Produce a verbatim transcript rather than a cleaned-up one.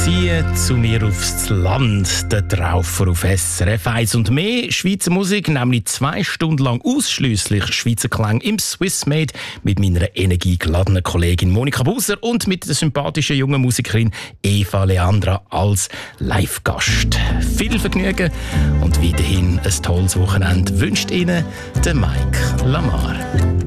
Zieh zu mir aufs Land, der Traufer auf S R F eins und mehr Schweizer Musik, nämlich zwei Stunden lang ausschliesslich Schweizer Klang im Swissmade mit meiner energiegeladenen Kollegin Monika Buser und mit der sympathischen jungen Musikerin Eva Leandra als Live-Gast. Viel Vergnügen und weiterhin ein tolles Wochenende wünscht Ihnen der Mike Lamar.